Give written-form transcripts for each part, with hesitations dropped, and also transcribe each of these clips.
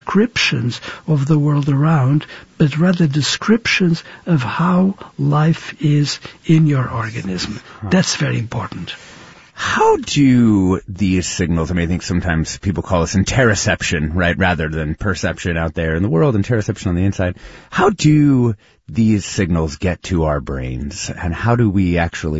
descriptions of the world around, but rather descriptions of how life is in your organism. That's very important. How do these signals, I think sometimes people call this interoception, right, rather than perception out there in the world, interoception on the inside. How do these signals get to our brains, and how do we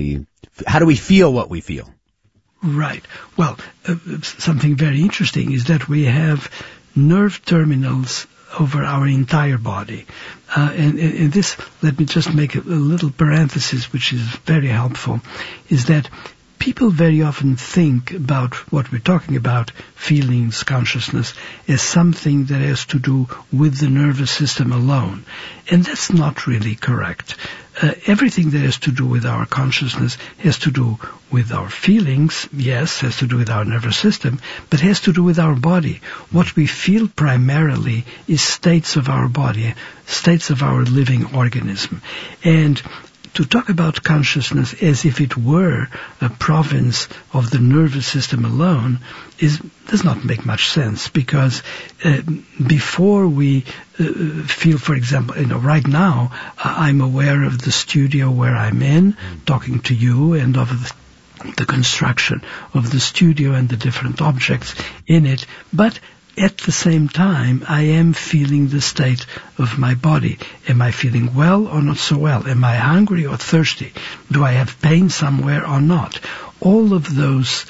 feel what we feel? Right. Well, something very interesting is that we have nerve terminals over our entire body. And this, let me just make a little parenthesis, which is very helpful, is that people very often think about what we're talking about, feelings, consciousness, as something that has to do with the nervous system alone. And that's not really correct. Everything that has to do with our consciousness has to do with our feelings, yes, has to do with our nervous system, but has to do with our body. What we feel primarily is states of our body, states of our living organism. And to talk about consciousness as if it were a province of the nervous system alone does not make much sense, because before we feel, for example, right now I'm aware of the studio where I'm in, talking to you, and of the construction of the studio and the different objects in it, but at the same time, I am feeling the state of my body. Am I feeling well or not so well? Am I hungry or thirsty? Do I have pain somewhere or not? All of those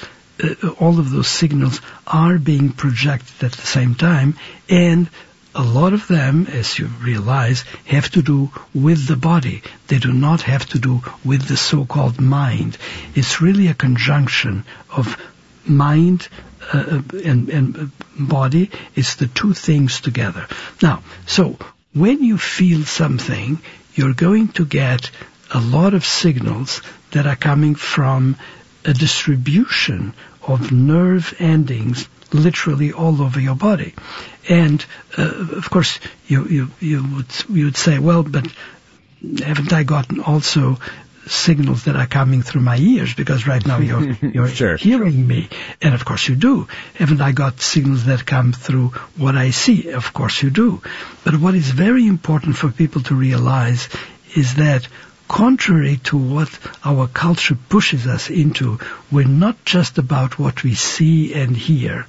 signals are being projected at the same time, and a lot of them, as you realize, have to do with the body. They do not have to do with the so-called mind. It's really a conjunction of mind and body. It's the two things together. Now, so when you feel something, you're going to get a lot of signals that are coming from a distribution of nerve endings literally all over your body. And of course you would say, well, but haven't I gotten also signals that are coming through my ears, because right now you're sure. hearing me, and of course you do. Haven't I got signals that come through what I see? Of course you do. But what is very important for people to realize is that contrary to what our culture pushes us into, we're not just about what we see and hear,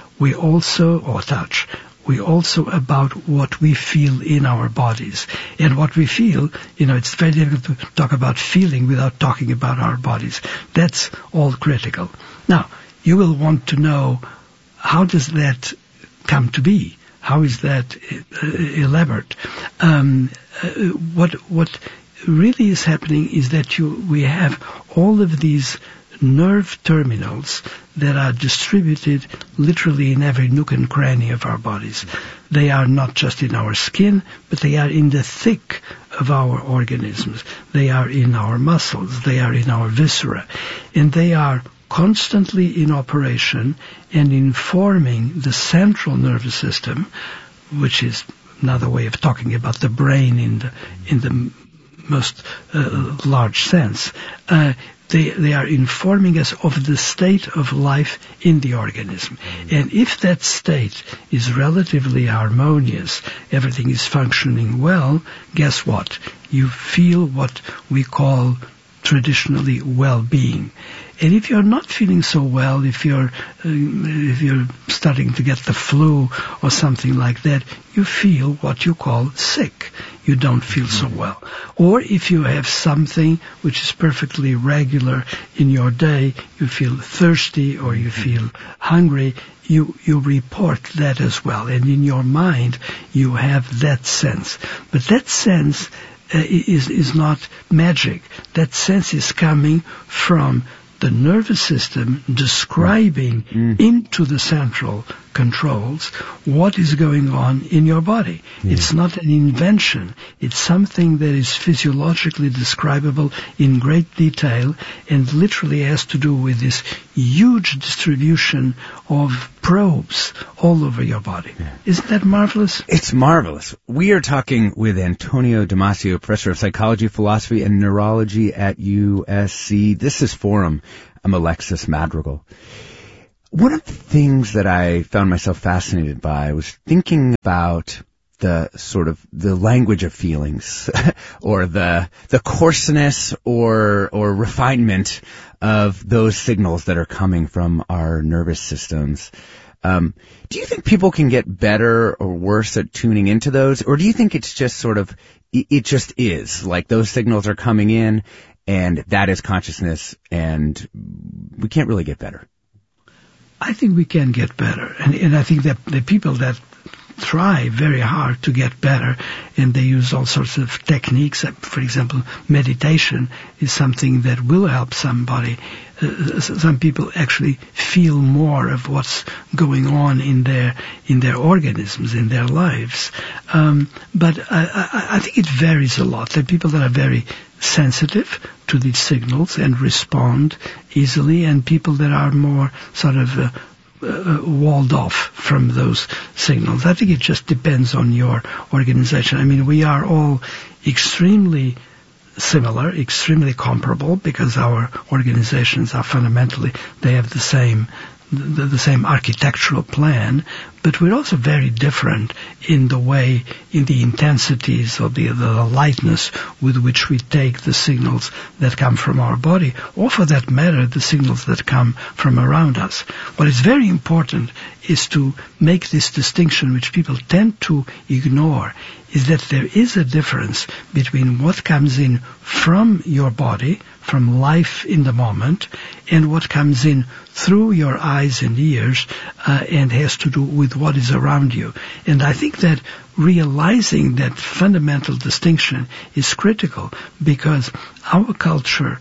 or touch. We're also about what we feel in our bodies. And what we feel, it's very difficult to talk about feeling without talking about our bodies. That's all critical. Now, you will want to know, how does that come to be? How is that elaborate? What really is happening is that we have all of these nerve terminals that are distributed literally in every nook and cranny of our bodies. They are not just in our skin, but they are in the thick of our organisms. They are in our muscles. They are in our viscera. And they are constantly in operation and informing the central nervous system, which is another way of talking about the brain in the most large sense. They are informing us of the state of life in the organism. And if that state is relatively harmonious, everything is functioning well, guess what? You feel what we call traditionally well-being. And if you're not feeling so well, if you're starting to get the flu or something like that, you feel what you call sick. You don't feel so well. Or if you have something which is perfectly regular in your day, you feel thirsty or you feel hungry, you report that as well. And in your mind, you have that sense. But that sense is not magic. That sense is coming from the nervous system describing into the central controls what is going on in your body. It's not an invention. It's something that is physiologically describable in great detail and literally has to do with this huge distribution of probes all over your body. Isn't that marvelous? It's marvelous. We are talking with Antonio Damasio, professor of psychology, philosophy, and neurology at USC. This is Forum. I'm Alexis Madrigal. One of the things that I found myself fascinated by was thinking about the sort of the language of feelings or the coarseness or refinement of those signals that are coming from our nervous systems. Do you think people can get better or worse at tuning into those, or do you think it's just sort of, it just is, like those signals are coming in and that is consciousness and we can't really get better? I think we can get better. And I think that the people that try very hard to get better, and they use all sorts of techniques. For example, meditation is something that will help somebody. Some people actually feel more of what's going on in their organisms, in their lives. But I think it varies a lot. There are people that are very sensitive to these signals and respond easily, and people that are more sort of walled off from those signals. I think it just depends on your organization. I mean, we are all extremely similar, extremely comparable, because our organizations are fundamentally, they have the same architectural plan, but we're also very different in the way, in the intensities or the lightness with which we take the signals that come from our body, or for that matter, the signals that come from around us. What is very important is to make this distinction, which people tend to ignore, is that there is a difference between what comes in from your body, from life in the moment, and what comes in through your eyes and ears and has to do with what is around you. And I think that realizing that fundamental distinction is critical, because our culture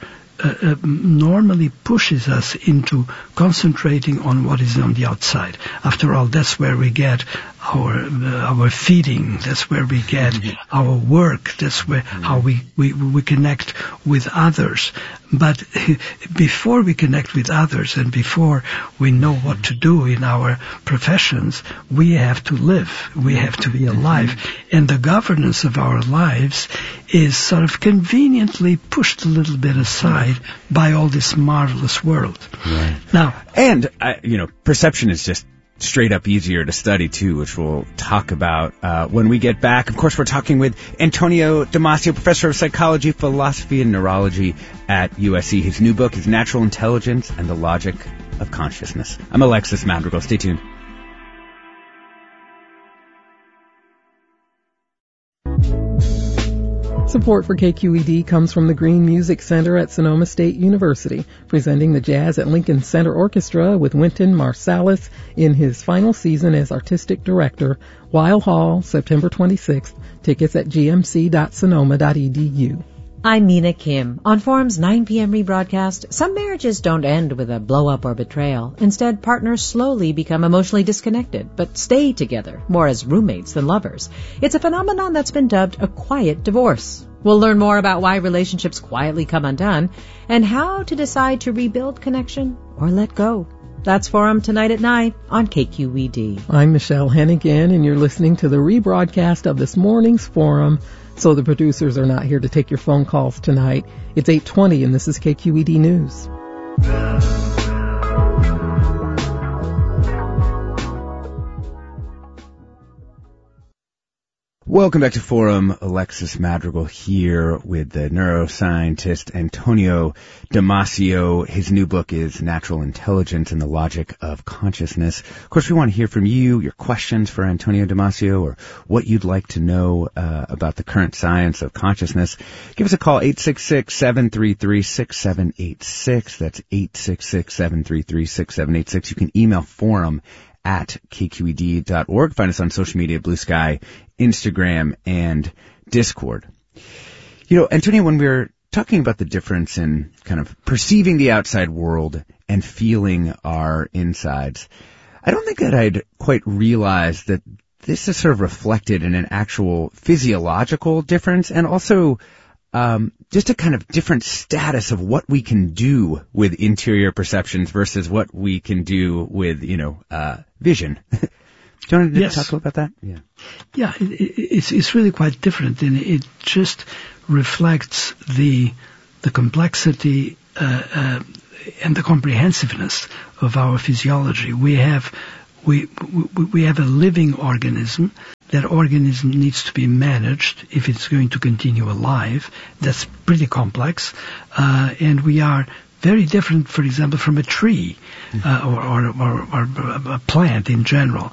normally pushes us into concentrating on what is on the outside. After all, that's where we get our feeding, that's where we get our work, that's where how we connect with others. But before we connect with others and before we know what to do in our professions, we have to live, we have to be alive. And the governance of our lives is sort of conveniently pushed a little bit aside by all this marvelous world. Right. Now, and perception is just straight up easier to study too, which we'll talk about when we get back. Of course, we're talking with Antonio Damasio, professor of psychology, philosophy, and neurology at USC. His new book is Natural Intelligence and the Logic of Consciousness. I'm Alexis Madrigal. Stay tuned. Support for KQED comes from the Green Music Center at Sonoma State University, presenting the Jazz at Lincoln Center Orchestra with Wynton Marsalis in his final season as artistic director. Weil Hall, September 26th. Tickets at gmc.sonoma.edu. I'm Mina Kim. On Forum's 9 p.m. rebroadcast, some marriages don't end with a blow-up or betrayal. Instead, partners slowly become emotionally disconnected, but stay together, more as roommates than lovers. It's a phenomenon that's been dubbed a quiet divorce. We'll learn more about why relationships quietly come undone and how to decide to rebuild connection or let go. That's Forum tonight at 9 on KQED. I'm Michelle Hennigan, and you're listening to the rebroadcast of this morning's Forum. So the producers are not here to take your phone calls tonight. It's 8:20, and this is KQED News. Welcome back to Forum. Alexis Madrigal here with the neuroscientist Antonio Damasio. His new book is Natural Intelligence and the Logic of Consciousness. Of course, we want to hear from you, your questions for Antonio Damasio, or what you'd like to know about the current science of consciousness. Give us a call, 866-733-6786. That's 866-733-6786. You can email forum@kqed.org. Find us on social media, Blue Sky, Instagram, and Discord. Antonio, when we were talking about the difference in kind of perceiving the outside world and feeling our insides, I don't think that I'd quite realized that this is sort of reflected in an actual physiological difference and also just a kind of different status of what we can do with interior perceptions versus what we can do with, vision. Do you want to talk about that? Yeah, it's really quite different, and it just reflects the complexity and the comprehensiveness of our physiology. We have a living organism. That organism needs to be managed if it's going to continue alive. That's pretty complex. And we are very different, for example, from a tree or a plant in general.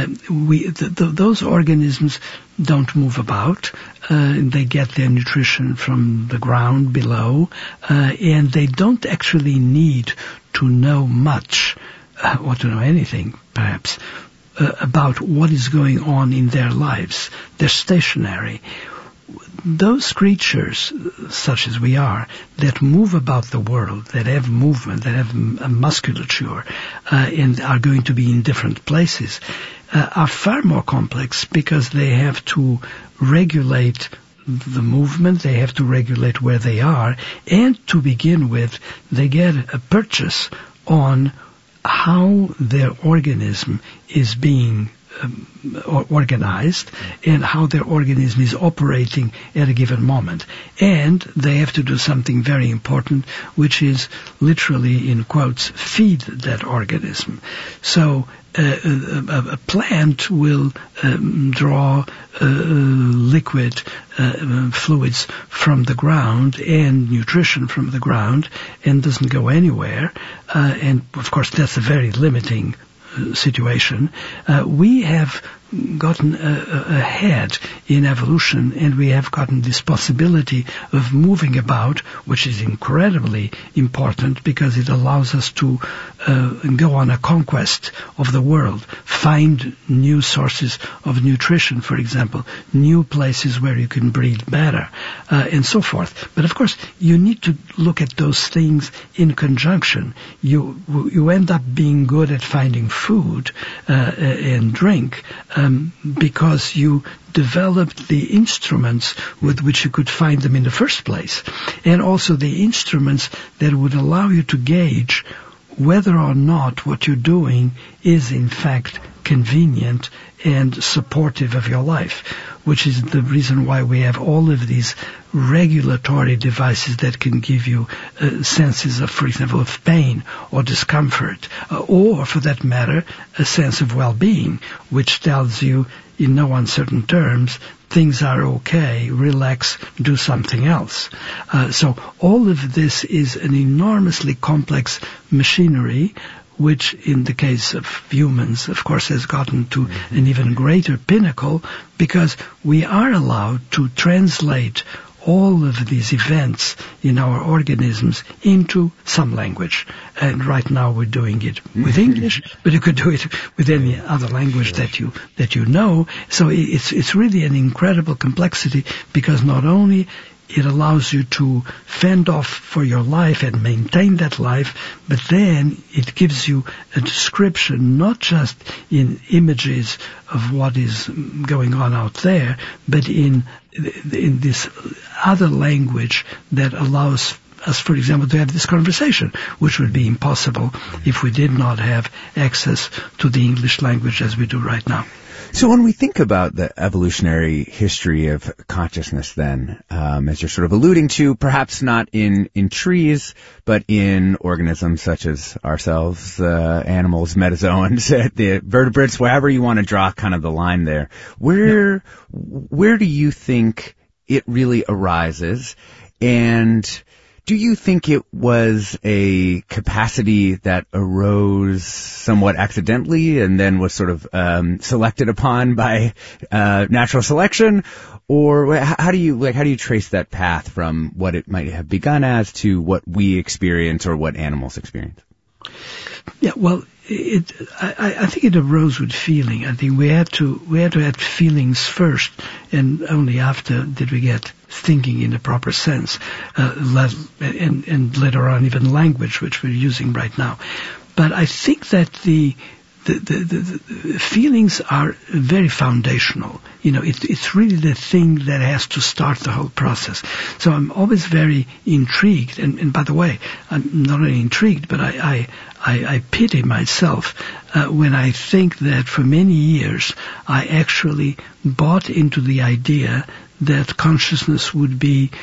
Those organisms don't move about. They get their nutrition from the ground below, and they don't actually need to know much, or to know anything, perhaps, about what is going on in their lives. They're stationary. Those creatures, such as we are, that move about the world, that have movement, that have a musculature, and are going to be in different places, are far more complex because they have to regulate the movement, they have to regulate where they are, and to begin with, they get a purchase on how their organism is being organized and how their organism is operating at a given moment. And they have to do something very important, which is literally, in quotes, feed that organism. So a plant will draw liquid fluids from the ground and nutrition from the ground and doesn't go anywhere. And, of course, that's a very limiting situation. We have gotten ahead in evolution, and we have gotten this possibility of moving about, which is incredibly important because it allows us to go on a conquest of the world, find new sources of nutrition, for example, new places where you can breathe better, and so forth. But of course, you need to look at those things in conjunction. You end up being good at finding food and drink because you developed the instruments with which you could find them in the first place, and also the instruments that would allow you to gauge whether or not what you're doing is in fact convenient and supportive of your life, which is the reason why we have all of these regulatory devices that can give you senses of, for example, of pain or discomfort, or, for that matter, a sense of well-being, which tells you, in no uncertain terms, things are okay, relax, do something else. So all of this is an enormously complex machinery, which in the case of humans, of course, has gotten to an even greater pinnacle because we are allowed to translate all of these events in our organisms into some language. And right now we're doing it with English, but you could do it with any other language that you know. So it's really an incredible complexity because not only it allows you to fend off for your life and maintain that life, but then it gives you a description, not just in images of what is going on out there, but in this other language that allows us, for example, to have this conversation, which would be impossible if we did not have access to the English language as we do right now. So when we think about the evolutionary history of consciousness then, as you're sort of alluding to, perhaps not in trees, but in organisms such as ourselves, animals, metazoans, the vertebrates, wherever you want to draw kind of the line there, where do you think it really arises? And do you think it was a capacity that arose somewhat accidentally and then was sort of selected upon by natural selection, or how do you trace that path from what it might have begun as to what we experience or what animals experience? Yeah, well, I think it arose with feeling. I think we had to have feelings first, and only after did we get thinking in the proper sense, and later on even language, which we're using right now. But I think that the feelings are very foundational. You know, it's really the thing that has to start the whole process. So I'm always very intrigued, and by the way, I'm not only intrigued, but I pity myself when I think that for many years I actually bought into the idea that consciousness would be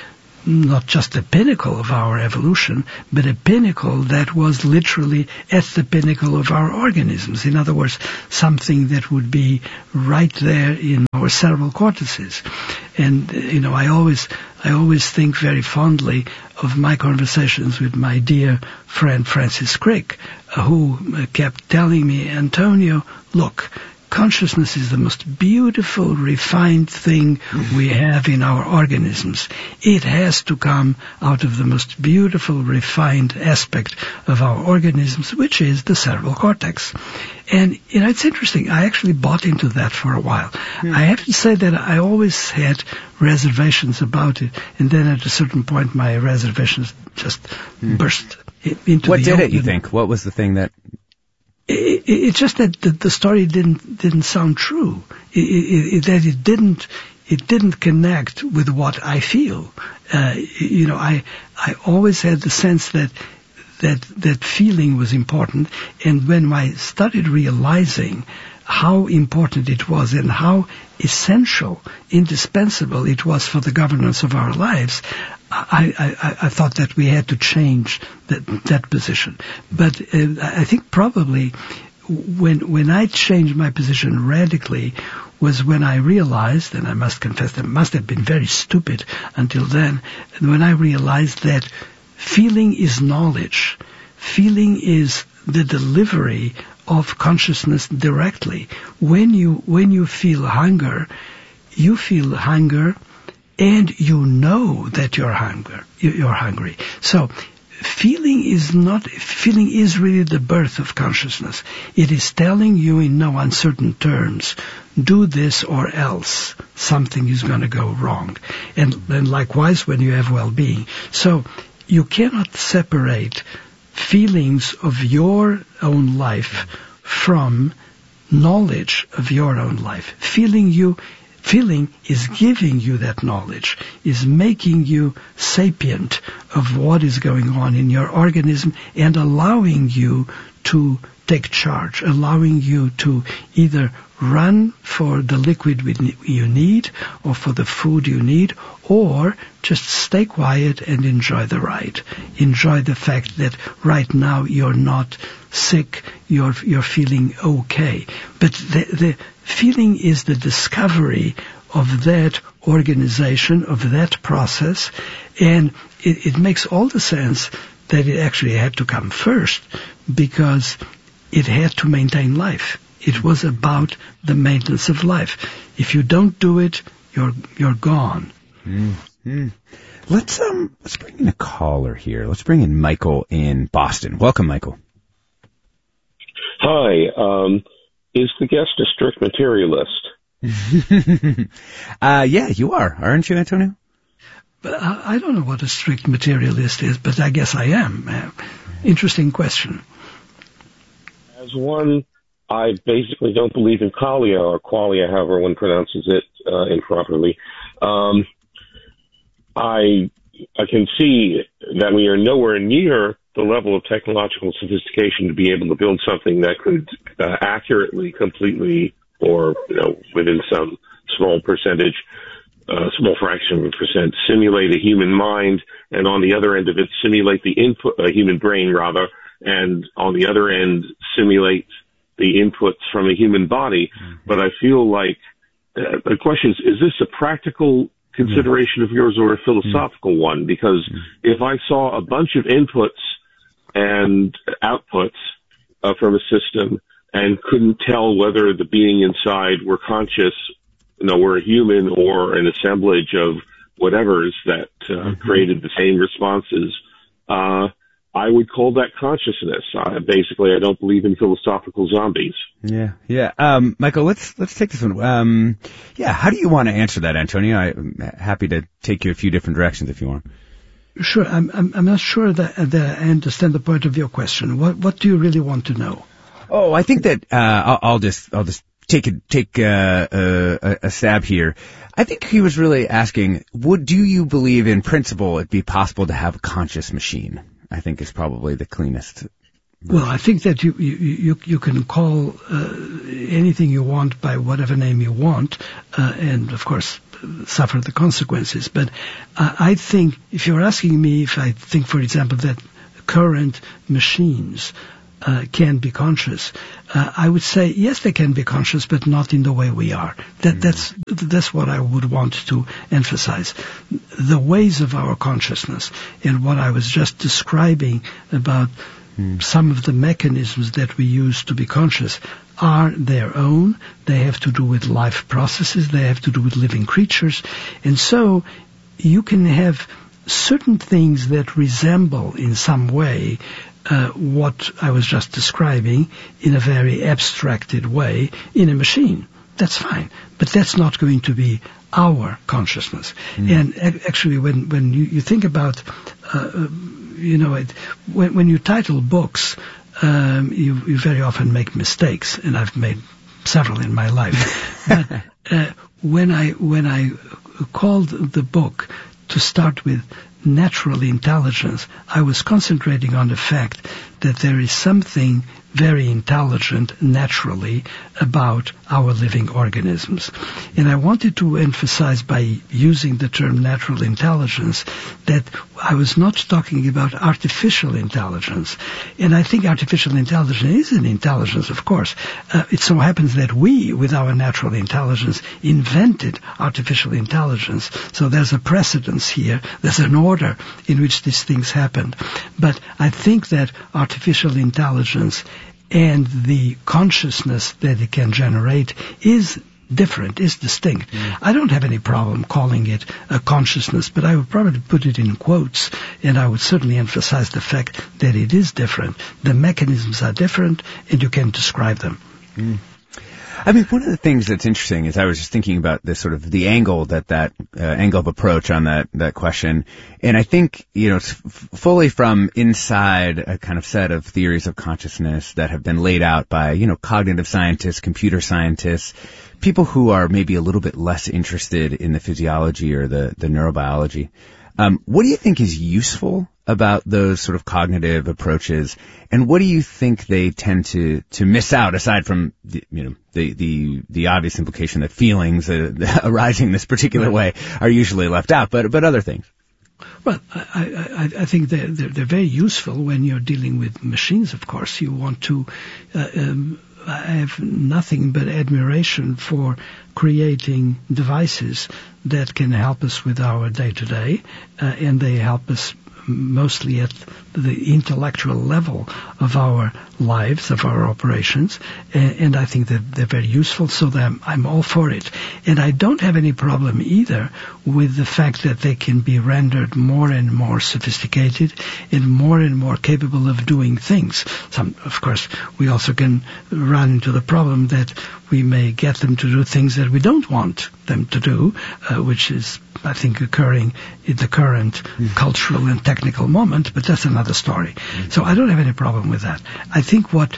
not just a pinnacle of our evolution, but a pinnacle that was literally at the pinnacle of our organisms. In other words, something that would be right there in our cerebral cortices. And, I always think very fondly of my conversations with my dear friend Francis Crick, who kept telling me, Antonio, look, consciousness is the most beautiful, refined thing we have in our organisms. It has to come out of the most beautiful, refined aspect of our organisms, which is the cerebral cortex. And, it's interesting. I actually bought into that for a while. I have to say that I always had reservations about it, and then at a certain point my reservations just burst into What did it, you think? What was the thing that... It's just that the story didn't sound true. That it didn't connect with what I feel. I always had the sense that feeling was important, and when I started realizing how important it was and how essential, indispensable it was for the governance of our lives, I thought that we had to change that position. But I think probably when I changed my position radically was when I realized, and I must confess that I must have been very stupid until then, when I realized that feeling is knowledge. Feeling is the delivery of consciousness directly. When you feel hunger, and you know that you're hungry. So feeling is really the birth of consciousness. It is telling you in no uncertain terms, do this or else something is going to go wrong. And likewise when you have well-being. So you cannot separate feelings of your own life from knowledge of your own life. Feeling is giving you that knowledge, is making you sapient of what is going on in your organism and allowing you to take charge, allowing you to either run for the liquid you need or for the food you need, or just stay quiet and enjoy the ride. Enjoy the fact that right now you're not sick, you're feeling okay. But the feeling is the discovery of that organization, of that process, and it makes all the sense that it actually had to come first because it had to maintain life. It was about the maintenance of life. If you don't do it, you're gone. Mm-hmm. Let's bring in a caller here. Let's bring in Michael in Boston. Welcome, Michael. Hi. Is the guest a strict materialist? Yeah, you are. Aren't you, Antonio? But I don't know what a strict materialist is, but I guess I am. Interesting question. As one, I basically don't believe in qualia, or qualia, however one pronounces it improperly. I can see that we are nowhere near the level of technological sophistication to be able to build something that could accurately, completely, or within some small percentage, small fraction of a percent, simulate a human mind, and on the other end of it, simulate the input, a human brain rather, and on the other end, simulate the inputs from a human body. But I feel like the question is this a practical consideration of yours or a philosophical one? Because if I saw a bunch of inputs and outputs from a system and couldn't tell whether the being inside were conscious, were a human or an assemblage of whatevers that created the same responses, I would call that consciousness. Basically, I don't believe in philosophical zombies. Yeah. Michael, let's take this one. How do you want to answer that, Antonio? I'm happy to take you a few different directions if you want. Sure. I'm not sure that I understand the point of your question. What do you really want to know? Oh, I think that I'll just take a stab here. I think he was really asking, do you believe in principle it'd be possible to have a conscious machine? I think is probably the cleanest version. Well, I think that you can call anything you want by whatever name you want, and of course suffer the consequences. But I think, if you're asking me if I think, for example, that current machines can be conscious, I would say yes, they can be conscious, but not in the way we are. That's what I would want to emphasize. The ways of our consciousness and what I was just describing about some of the mechanisms that we use to be conscious are their own. They have to do with life processes. They have to do with living creatures. And so you can have certain things that resemble in some way what I was just describing in a very abstracted way in a machine. That's fine. But that's not going to be our consciousness. And actually, when you think about, when you title books, you very often make mistakes, and I've made several in my life. But when I called the book to start with natural intelligence, I was concentrating on the fact that there is something very intelligent naturally about our living organisms. And I wanted to emphasize by using the term natural intelligence that I was not talking about artificial intelligence. And I think artificial intelligence is an intelligence, of course. It so happens that we, with our natural intelligence, invented artificial intelligence. So there's a precedence here. There's an order in which these things happened. But I think that artificial intelligence and the consciousness that it can generate is different, is distinct. I don't have any problem calling it a consciousness, but I would probably put it in quotes, and I would certainly emphasize the fact that it is different. The mechanisms are different, and you can describe them. I mean, one of the things that's interesting is I was just thinking about this sort of the angle that angle of approach on that question. And I think, it's fully from inside a kind of set of theories of consciousness that have been laid out by, cognitive scientists, computer scientists, people who are maybe a little bit less interested in the physiology or the neurobiology. What do you think is useful about those sort of cognitive approaches, and what do you think they tend to miss out, aside from the obvious implication that feelings arising this particular way are usually left out, but other things? Well, I think they're very useful when you're dealing with machines. Of course, you want to. I have nothing but admiration for creating devices that can help us with our day-to-day, and they help us mostly at the intellectual level of our lives, of our operations, and I think that they're very useful, so I'm all for it. And I don't have any problem either with the fact that they can be rendered more and more sophisticated and more capable of doing things. Of course, we also can run into the problem that we may get them to do things that we don't want them to do, which is, I think, occurring in the current cultural and technical moment, but that's another story. So I don't have any problem with that. I think what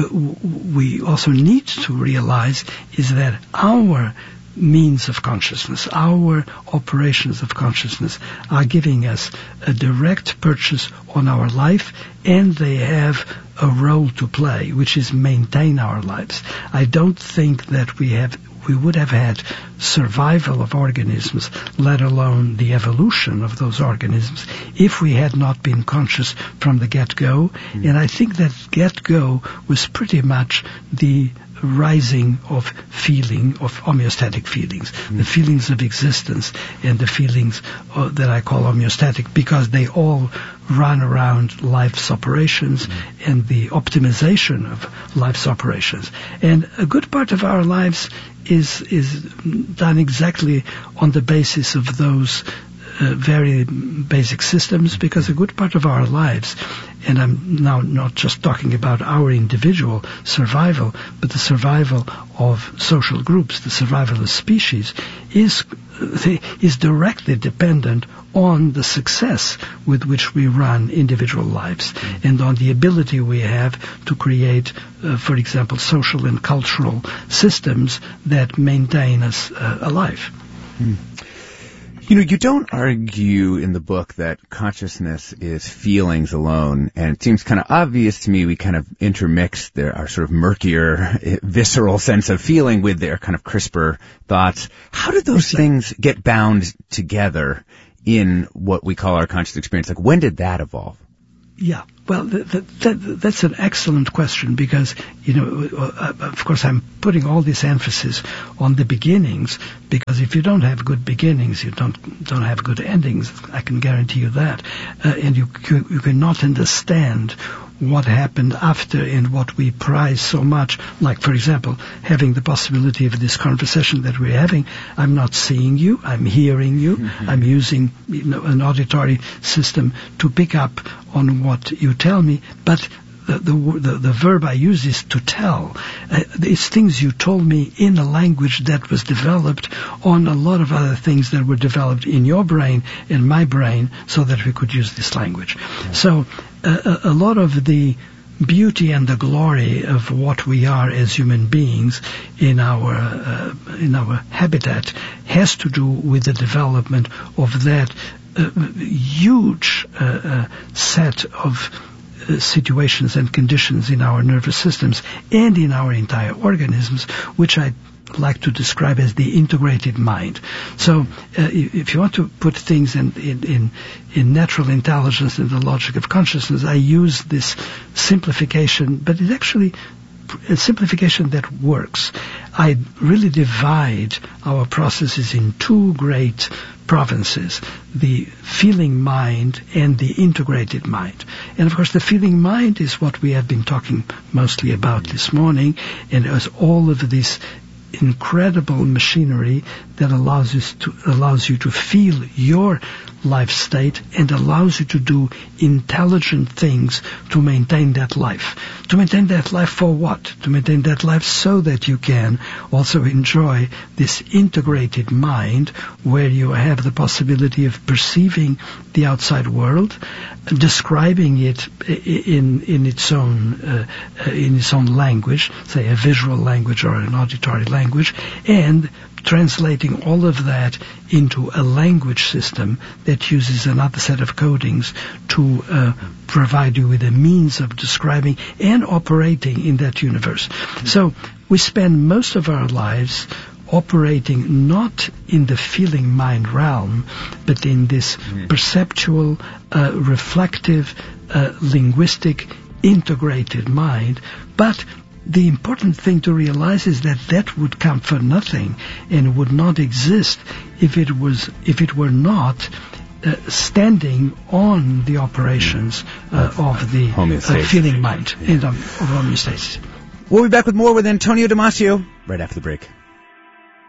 we also need to realize is that our means of consciousness, our operations of consciousness are giving us a direct purchase on our life, and they have a role to play, which is maintain our lives. I don't think that we would have had survival of organisms, let alone the evolution of those organisms, if we had not been conscious from the get-go. And I think that get-go was pretty much the rising of homeostatic feelings, the feelings of existence, and the feelings that I call homeostatic because they all run around life's operations and the optimization of life's operations. And a good part of our lives is done exactly on the basis of those very basic systems, because a good part of our lives, and I'm now not just talking about our individual survival, but the survival of social groups, the survival of species, is directly dependent on the success with which we run individual lives and on the ability we have to create, for example, social and cultural systems that maintain us alive. You don't argue in the book that consciousness is feelings alone, and it seems kind of obvious to me we kind of intermix our sort of murkier, visceral sense of feeling with their kind of crisper thoughts. How do those things get bound together in what we call our conscious experience? Like, when did that evolve? Yeah, well, that's an excellent question because, of course, I'm putting all this emphasis on the beginnings because if you don't have good beginnings, you don't have good endings. I can guarantee you that, and you cannot understand what happened after and what we prize so much. Like, for example, having the possibility of this conversation that we're having. I'm not seeing you, I'm hearing you. Mm-hmm. I'm using an auditory system to pick up on what you tell me, but the verb I use is to tell. It's things you told me in a language that was developed on a lot of other things that were developed in your brain and my brain so that we could use this language. Yeah. So a lot of the beauty and the glory of what we are as human beings in our habitat has to do with the development of that huge set of situations and conditions in our nervous systems and in our entire organisms, which I like to describe as the integrated mind. So if you want to put things in natural intelligence and the logic of consciousness, I use this simplification, but it's actually a simplification that works. I really divide our processes in two great provinces, the feeling mind and the integrated mind. And of course the feeling mind is what we have been talking mostly about this morning, and there's all of this incredible machinery that allows you to feel your life state and allows you to do intelligent things to maintain that life. To maintain that life for what? To maintain that life so that you can also enjoy this integrated mind where you have the possibility of perceiving the outside world, describing it in its own language, say a visual language or an auditory language, and translating all of that into a language system that uses another set of codings to provide you with a means of describing and operating in that universe. So we spend most of our lives operating not in the feeling mind realm, but in this perceptual, reflective, linguistic, integrated mind. But the important thing to realize is that would come for nothing and would not exist if it were not standing on the operations of the feeling mind and of homeostasis. We'll be back with more with Antonio Damasio right after the break.